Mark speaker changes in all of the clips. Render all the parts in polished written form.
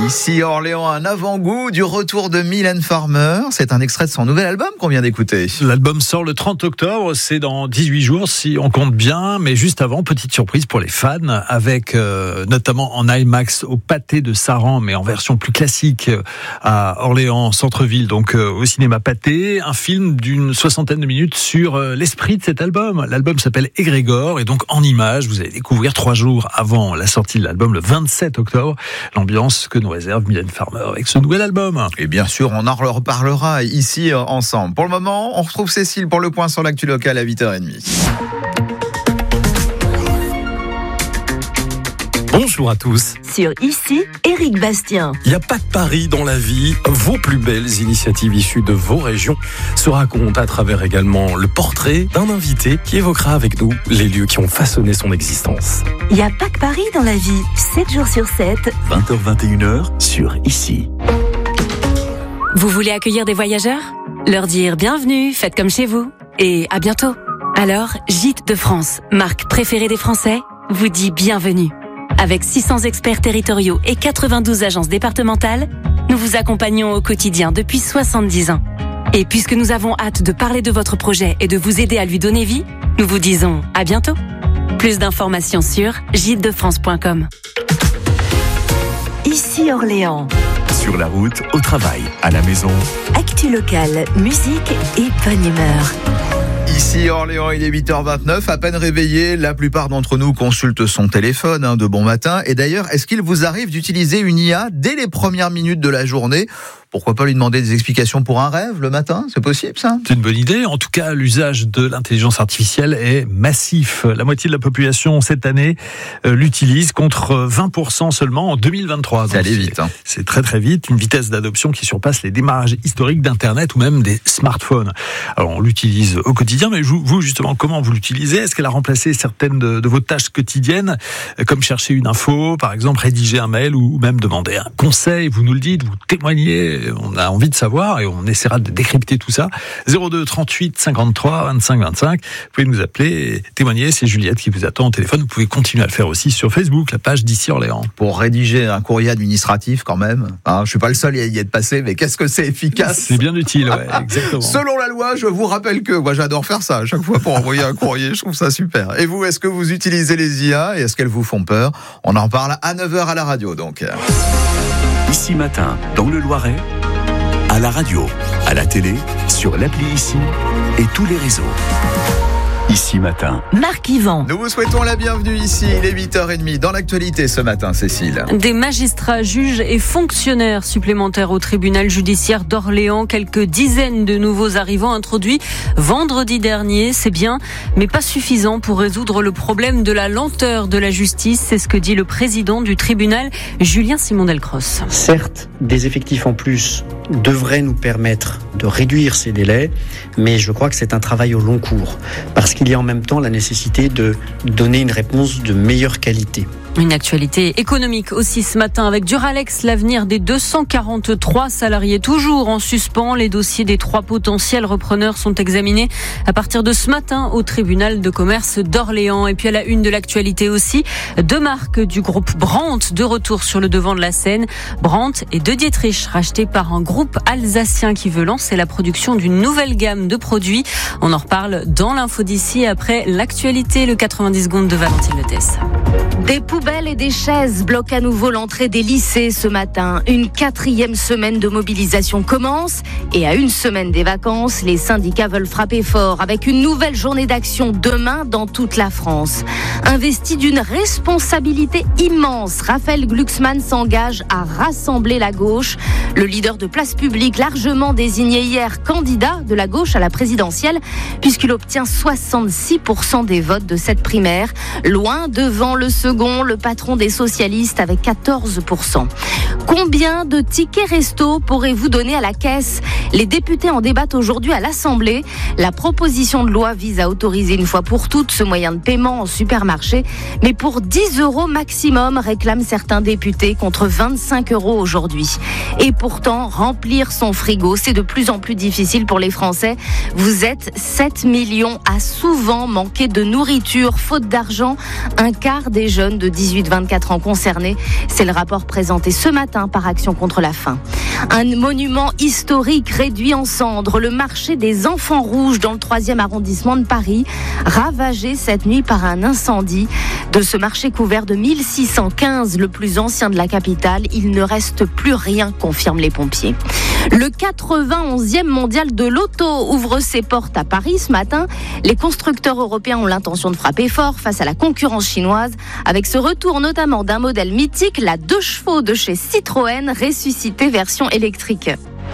Speaker 1: Ici Orléans, un avant-goût du retour de Mylène Farmer. C'est un extrait de son nouvel album qu'on vient d'écouter.
Speaker 2: L'album sort le 30 octobre, c'est dans 18 jours si on compte bien. Mais juste avant, petite surprise pour les fans, avec notamment en IMAX au Pâté de Saran, mais en version plus classique à Orléans, centre-ville, donc au cinéma Pâté. Un film d'une 60aine de minutes sur l'esprit de cet album. L'album s'appelle Égrégore et donc en images, vous allez découvrir 3 jours avant la sortie de l'album, le 27 octobre, l'ambiance que nous réserve Mylène Farmer avec ce nouvel album.
Speaker 1: Et bien sûr, on en reparlera ici ensemble. Pour le moment, on retrouve Cécile pour le point sur l'actu locale à 8h30.
Speaker 3: Bonjour à tous.
Speaker 4: Sur Ici, Éric Bastien.
Speaker 3: Il n'y a pas de pari dans la vie. Vos plus belles initiatives issues de vos régions se racontent à travers également le portrait d'un invité qui évoquera avec nous les lieux qui ont façonné son existence.
Speaker 4: Il n'y a pas de pari dans la vie. 7 jours sur 7.
Speaker 5: 20h-21h sur Ici.
Speaker 6: Vous voulez accueillir des voyageurs ? Leur dire bienvenue, faites comme chez vous. Et à bientôt. Alors, Gîtes de France, marque préférée des Français, vous dit bienvenue. Avec 600 experts territoriaux et 92 agences départementales, nous vous accompagnons au quotidien depuis 70 ans. Et puisque nous avons hâte de parler de votre projet et de vous aider à lui donner vie, nous vous disons à bientôt. Plus d'informations sur gîtesdefrance.com.
Speaker 4: Ici Orléans.
Speaker 5: Sur la route, au travail, à la maison.
Speaker 4: Actu locale, musique et bonne humeur.
Speaker 1: Ici Orléans, il est 8h29, à peine réveillé, la plupart d'entre nous consultent son téléphone de bon matin. Et d'ailleurs, est-ce qu'il vous arrive d'utiliser une IA dès les premières minutes de la journée ? Pourquoi pas lui demander des explications pour un rêve le matin ? C'est possible ça ?
Speaker 2: C'est une bonne idée. En tout cas, l'usage de l'intelligence artificielle est massif. La moitié de la population cette année l'utilise contre 20% seulement en 2023.
Speaker 1: Ça allait vite.
Speaker 2: C'est très très vite. Une vitesse d'adoption qui surpasse les démarrages historiques d'Internet ou même des smartphones. Alors on l'utilise au quotidien, mais vous justement, comment vous l'utilisez ? Est-ce qu'elle a remplacé certaines de vos tâches quotidiennes, comme chercher une info, par exemple rédiger un mail ou même demander un conseil ? Vous nous le dites, vous témoignez. On a envie de savoir et on essaiera de décrypter tout ça. 02 38 53 25 25. Vous pouvez nous appeler et témoigner. C'est Juliette qui vous attend au téléphone. Vous pouvez continuer à le faire aussi sur Facebook, la page d'Ici Orléans.
Speaker 1: Pour rédiger un courrier administratif quand même. Je suis pas le seul à y être passé, mais qu'est-ce que c'est efficace.
Speaker 2: C'est bien utile, ouais, exactement.
Speaker 1: Selon la loi, je vous rappelle que moi j'adore faire ça à chaque fois pour envoyer un courrier. Je trouve ça super. Et vous, est-ce que vous utilisez les IA et est-ce qu'elles vous font peur ? On en parle à 9h à la radio donc.
Speaker 5: Ici matin, dans le Loiret, à la radio, à la télé, sur l'appli Ici et tous les réseaux. Ici matin.
Speaker 4: Marc Yvan.
Speaker 1: Nous vous souhaitons la bienvenue ici. Il est 8h30 dans l'actualité ce matin, Cécile.
Speaker 7: Des magistrats, juges et fonctionnaires supplémentaires au tribunal judiciaire d'Orléans. Quelques dizaines de nouveaux arrivants introduits vendredi dernier. C'est bien, mais pas suffisant pour résoudre le problème de la lenteur de la justice. C'est ce que dit le président du tribunal, Julien Simon-Delcros.
Speaker 8: Certes, des effectifs en plus devraient nous permettre de réduire ces délais, mais je crois que c'est un travail au long cours, parce qu'il y a en même temps la nécessité de donner une réponse de meilleure qualité.
Speaker 7: Une actualité économique aussi ce matin avec Duralex, l'avenir des 243 salariés toujours en suspens. Les dossiers des 3 potentiels repreneurs sont examinés à partir de ce matin au tribunal de commerce d'Orléans. Et puis à la une de l'actualité aussi, 2 marques du groupe Brandt de retour sur le devant de la scène. Brandt et De Dietrich, rachetés par un groupe alsacien qui veut lancer la production d'une nouvelle gamme de produits. On en reparle dans l'info d'ici après l'actualité, le 90 secondes de Valentine Lettès.
Speaker 9: Des poubelles et des chaises bloquent à nouveau l'entrée des lycées ce matin. Une 4e semaine de mobilisation commence et à une semaine des vacances, les syndicats veulent frapper fort avec une nouvelle journée d'action demain dans toute la France. Investi d'une responsabilité immense, Raphaël Glucksmann s'engage à rassembler la gauche. Le leader de Place Publique, largement désigné hier candidat de la gauche à la présidentielle, puisqu'il obtient 66% des votes de cette primaire, loin devant le second, le patron des socialistes avec 14%. Combien de tickets resto pourrez-vous donner à la caisse ? Les députés en débattent aujourd'hui à l'Assemblée. La proposition de loi vise à autoriser une fois pour toutes ce moyen de paiement en supermarché, mais pour 10 € maximum, réclament certains députés, contre 25 € aujourd'hui. Et pourtant, remplir son frigo, c'est de plus en plus difficile pour les Français. Vous êtes 7 millions à souvent manquer de nourriture, faute d'argent. Un quart des jeunes jeunes de 18-24 ans concernés. C'est le rapport présenté ce matin par Action contre la faim. Un monument historique réduit en cendres, le marché des Enfants Rouges dans le 3e arrondissement de Paris, ravagé cette nuit par un incendie. De ce marché couvert de 1615, le plus ancien de la capitale, il ne reste plus rien, confirment les pompiers. Le 91e mondial de l'auto ouvre ses portes à Paris ce matin. Les constructeurs européens ont l'intention de frapper fort face à la concurrence chinoise, avec ce retour notamment d'un modèle mythique, la 2 chevaux de chez Citroën, ressuscité version électrique.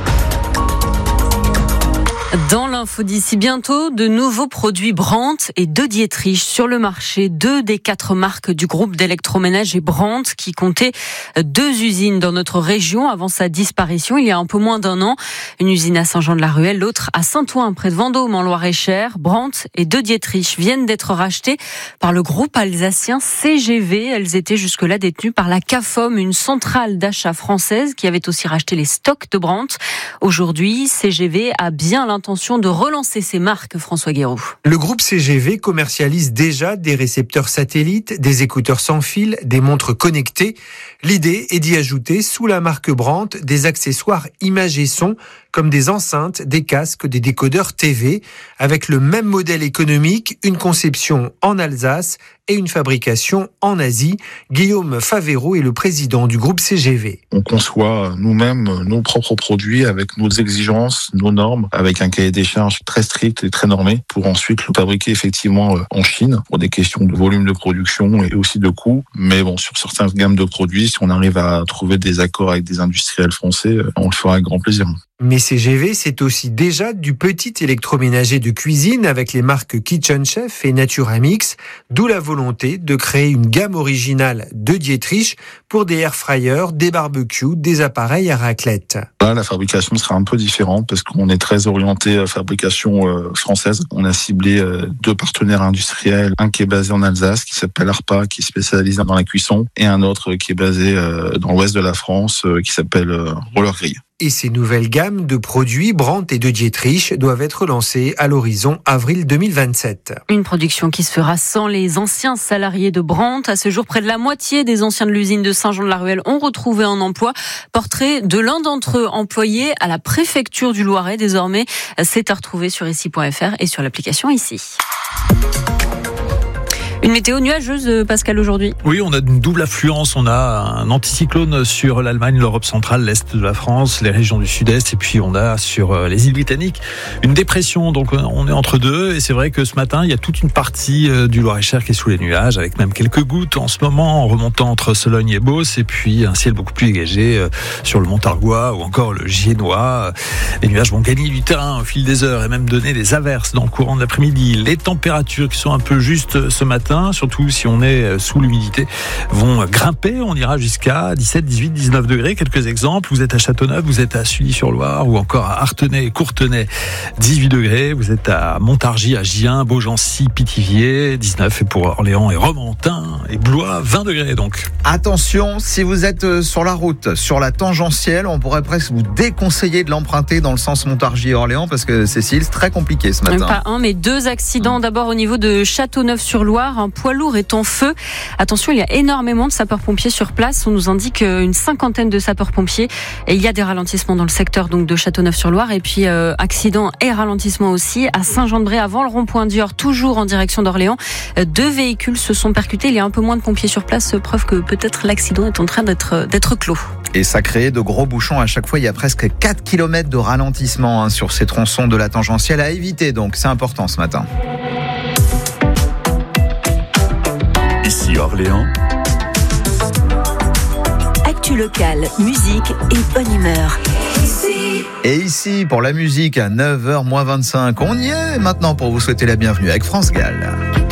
Speaker 7: Dans l'info d'ici bientôt, de nouveaux produits Brandt et de Dietrich sur le marché. 2 des 4 marques du groupe d'électroménager Brandt qui comptait 2 usines dans notre région avant sa disparition il y a un peu moins d'1 an. Une usine à Saint-Jean-de-la-Ruelle, l'autre à Saint-Ouen près de Vendôme en Loir-et-Cher. Brandt et de Dietrich viennent d'être rachetés par le groupe alsacien CGV. Elles étaient jusque-là détenues par la CAFOM, une centrale d'achat française qui avait aussi racheté les stocks de Brandt. Aujourd'hui, CGV a bien l'intention de relancer ses marques, François Guéroux.
Speaker 10: Le groupe CGV commercialise déjà des récepteurs satellites, des écouteurs sans fil, des montres connectées. L'idée est d'y ajouter, sous la marque Brandt, des accessoires image et son, comme des enceintes, des casques, des décodeurs TV, avec le même modèle économique, une conception en Alsace et une fabrication en Asie. Guillaume Favero est le président du groupe CGV.
Speaker 11: On conçoit nous-mêmes nos propres produits avec nos exigences, nos normes, avec un cahier des charges très strict et très normé pour ensuite le fabriquer effectivement en Chine pour des questions de volume de production et aussi de coût. Mais bon, sur certaines gammes de produits, si on arrive à trouver des accords avec des industriels français, on le fera avec grand plaisir.
Speaker 10: Mais CGV, c'est aussi déjà du petit électroménager de cuisine avec les marques Kitchen Chef et Naturamix, d'où la volonté de créer une gamme originale de Dietrich pour des airfryers, des barbecues, des appareils à raclette.
Speaker 11: Là, la fabrication sera un peu différente parce qu'on est très orienté fabrication française. On a ciblé 2 partenaires industriels, un qui est basé en Alsace, qui s'appelle Arpa, qui est spécialisé dans la cuisson, et un autre qui est basé dans l'ouest de la France, qui s'appelle Roller Grill.
Speaker 10: Et ces nouvelles gammes de produits Brandt et de Dietrich doivent être lancées à l'horizon avril 2027.
Speaker 7: Une production qui se fera sans les anciens salariés de Brandt. À ce jour, près de la moitié des anciens de l'usine de Saint-Jean-de-la-Ruelle ont retrouvé un emploi. Portrait de l'un d'entre eux employé à la préfecture du Loiret désormais. C'est à retrouver sur ici.fr et sur l'application ici. Une météo nuageuse, Pascal, aujourd'hui.
Speaker 2: Oui, on a une double affluence. On a un anticyclone sur l'Allemagne, l'Europe centrale, l'Est de la France, les régions du Sud-Est. Et puis, on a sur les îles britanniques une dépression. Donc, on est entre deux. Et c'est vrai que ce matin, il y a toute une partie du Loir-et-Cher qui est sous les nuages, avec même quelques gouttes en ce moment, en remontant entre Sologne et Beauce. Et puis, un ciel beaucoup plus dégagé sur le Montargois ou encore le Giennois. Les nuages vont gagner du terrain au fil des heures et même donner des averses dans le courant de l'après-midi. Les températures qui sont un peu justes ce matin, surtout si on est sous l'humidité, vont grimper. On ira jusqu'à 17, 18, 19 degrés. Quelques exemples. Vous êtes à Châteauneuf, vous êtes à Sully-sur-Loire ou encore à Artenay et Courtenay, 18 degrés. Vous êtes à Montargis, à Gien, Beaugency, Pithiviers, 19. Et pour Orléans et Romorantin et Blois, 20 degrés donc.
Speaker 1: Attention, si vous êtes sur la route, sur la tangentielle, on pourrait presque vous déconseiller de l'emprunter dans le sens Montargis-Orléans parce que Cécile, c'est très compliqué ce matin.
Speaker 7: Pas un, mais 2 accidents. D'abord au niveau de Châteauneuf-sur-Loire, un poids lourd est en feu. Attention, il y a énormément de sapeurs-pompiers sur place. On nous indique une 50aine de sapeurs-pompiers. Et il y a des ralentissements dans le secteur donc de Châteauneuf-sur-Loire. Et puis accident et ralentissement aussi à Saint-Jean-de-Brély avant le rond-point d'Yor, toujours en direction d'Orléans. 2 véhicules se sont percutés. Il y a un peu moins de pompiers sur place, preuve que peut-être l'accident est en train d'être clos.
Speaker 1: Et ça crée de gros bouchons à chaque fois. Il y a presque 4 km de ralentissement sur ces tronçons de la tangentielle à éviter. Donc c'est important ce matin.
Speaker 5: Ici Orléans.
Speaker 4: Actu locale, musique et bonne humeur.
Speaker 1: Et ici, pour la musique, à 9h moins 25, on y est maintenant pour vous souhaiter la bienvenue avec France Gall.